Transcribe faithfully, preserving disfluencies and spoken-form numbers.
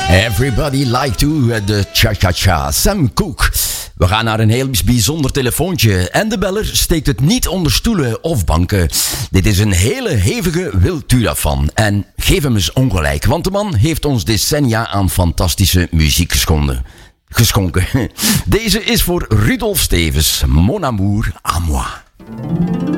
Everybody like to the cha-cha-cha. Sam Cooke. We gaan naar een heel bijzonder telefoontje. En de beller steekt het niet onder stoelen of banken. Dit is een hele hevige wilt u daarvan. En geef hem eens ongelijk, want de man heeft ons decennia aan fantastische muziek geschonden. geschonken. Deze is voor Rudolf Stevens. Mon amour à moi.